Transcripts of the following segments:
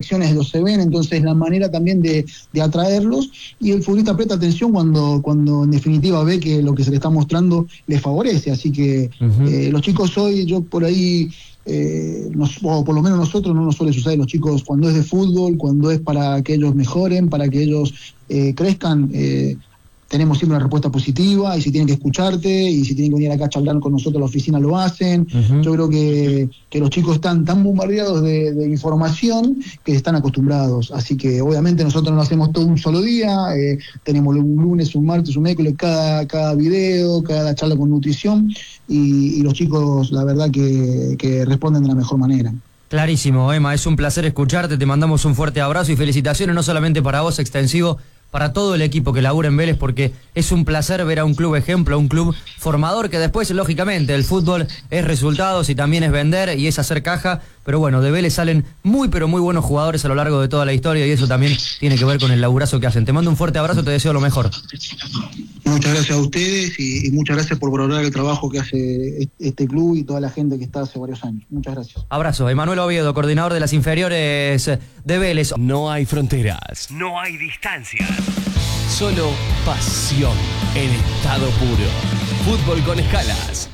selecciones los se ven, entonces la manera también de atraerlos, y el futbolista presta atención cuando en definitiva ve que lo que se le está mostrando le favorece, así que los chicos hoy, yo por ahí, o por lo menos nosotros no nos suele suceder, los chicos cuando es de fútbol, cuando es para que ellos mejoren, para que ellos crezcan, tenemos siempre una respuesta positiva, y si tienen que escucharte, y si tienen que venir acá a charlar con nosotros a la oficina, lo hacen. Yo creo que los chicos están tan bombardeados de información que están acostumbrados, así que obviamente nosotros no lo hacemos todo un solo día, tenemos un lunes, un martes, un miércoles, cada video, cada charla con nutrición, y los chicos la verdad que responden de la mejor manera. Clarísimo, Emma, es un placer escucharte, te mandamos un fuerte abrazo y felicitaciones no solamente para vos, extensivo para todo el equipo que labura en Vélez, porque es un placer ver a un club ejemplo, a un club formador, que después, lógicamente, el fútbol es resultados y también es vender y es hacer caja, pero bueno, de Vélez salen muy pero muy buenos jugadores a lo largo de toda la historia, y eso también tiene que ver con el laburazo que hacen. Te mando un fuerte abrazo, te deseo lo mejor. Muchas gracias a ustedes y muchas gracias por valorar el trabajo que hace este club y toda la gente que está hace varios años. Muchas gracias. Abrazo. Emanuel Oviedo, coordinador de las inferiores de Vélez. No hay fronteras, no hay distancias, solo pasión en estado puro. Fútbol con escalas.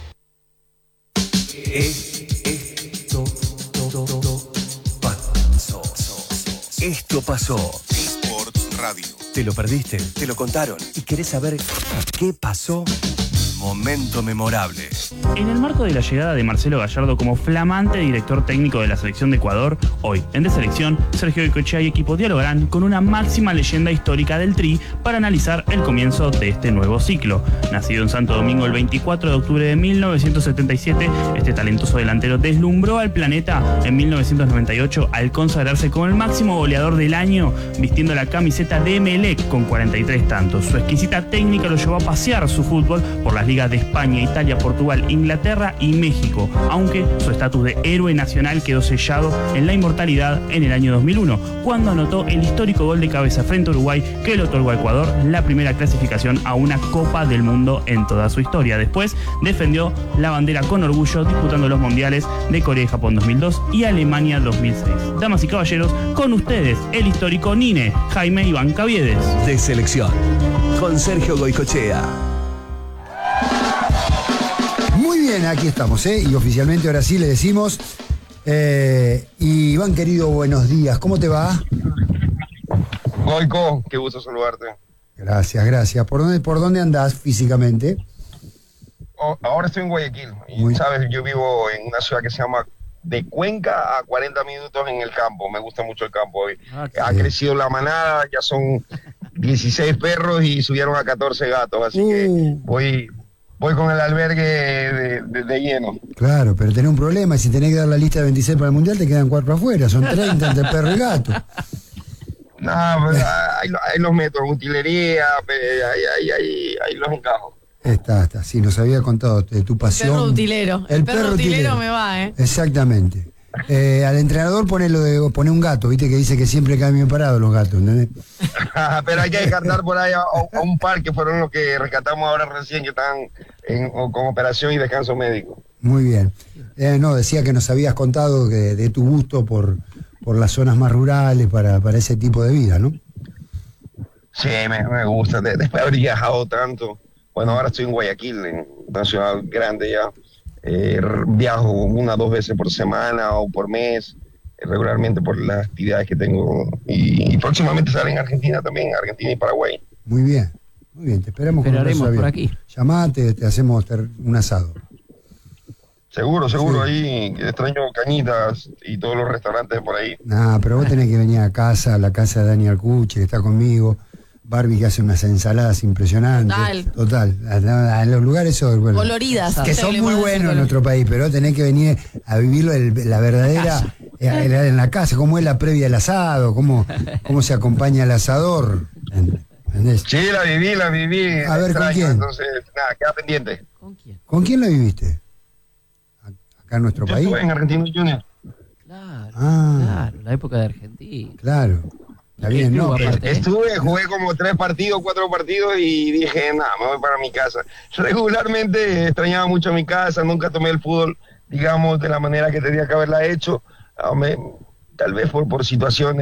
Esto pasó. Sports Radio. ¿Te lo perdiste? ¿Te lo contaron? ¿Y querés saber qué pasó? Momento memorable. En el marco de la llegada de Marcelo Gallardo como flamante director técnico de la selección de Ecuador, hoy en De Selección, Sergio Goycochea y equipo dialogarán con una máxima leyenda histórica del Tri para analizar el comienzo de este nuevo ciclo. Nacido en Santo Domingo el 24 de octubre de 1977, este talentoso delantero deslumbró al planeta en 1998 al consagrarse como el máximo goleador del año, vistiendo la camiseta de Emelec con 43 tantos. Su exquisita técnica lo llevó a pasear su fútbol por las ligas de España, Italia, Portugal, Inglaterra y México, aunque su estatus de héroe nacional quedó sellado en la inmortalidad en el año 2001, cuando anotó el histórico gol de cabeza frente a Uruguay que le otorgó a Ecuador la primera clasificación a una Copa del Mundo en toda su historia. Después defendió la bandera con orgullo disputando los mundiales de Corea y Japón 2002 y Alemania 2006. Damas y caballeros, con ustedes el histórico Nine, Jaime Iván Caviedes. De Selección, con Sergio Goycochea. Muy bien, aquí estamos, y oficialmente ahora sí le decimos. Iván, querido, buenos días, ¿cómo te va? Goico, qué gusto saludarte. Gracias. ¿Por dónde andás físicamente? Ahora estoy en Guayaquil, y sabes, yo vivo en una ciudad que se llama de Cuenca a 40 minutos en el campo. Me gusta mucho el campo hoy. Ha crecido la manada, ya son 16 perros y subieron a 14 gatos, así que voy con el albergue de lleno. Claro, pero tenés un problema, si tenés que dar la lista de 26 para el Mundial, te quedan 4 afuera, son 30 entre perro y gato. No, ahí los meto en utilería, ahí los encajo. Está, sí, nos había contado de tu pasión. El perro utilero me va, Exactamente. Al entrenador pone un gato, viste que dice que siempre caen bien parados los gatos, ¿entendés? Pero hay que descartar por ahí a un par que fueron los que rescatamos ahora recién, que están con operación y descanso médico. Muy bien. Decía que nos habías contado de tu gusto por las zonas más rurales, para ese tipo de vida, ¿no? Sí, me gusta. Después de haber viajado tanto. Bueno, ahora estoy en Guayaquil, en una ciudad grande ya. Viajo 1 o 2 veces por semana o por mes, regularmente por las actividades que tengo. Y próximamente estaré en Argentina también, Argentina y Paraguay. Muy bien, te esperamos por aquí. Llamate, te hacemos un asado. Seguro, sí. Ahí extraño Cañitas y todos los restaurantes por ahí. Pero vos tenés que venir a la casa de Daniel Cuche, que está conmigo. Barbie, que hace unas ensaladas impresionantes. Total. En los lugares coloridas. Que son muy buenos en nuestro país, pero tenés que venir a vivirlo, la verdadera, en la casa, cómo es la previa del asado, cómo se acompaña el asador. ¿Entendés? Sí, la viví. A ver, ¿con quién? Entonces, queda pendiente. ¿Con quién la viviste? ¿Acá en nuestro país? Estuve en Argentino Junior. Claro, la época de Argentina. Claro. Está bien, jugué como 3 partidos, 4 partidos y dije, me voy para mi casa. Regularmente extrañaba mucho mi casa, nunca tomé el fútbol, digamos, de la manera que tenía que haberla hecho. Tal vez por situaciones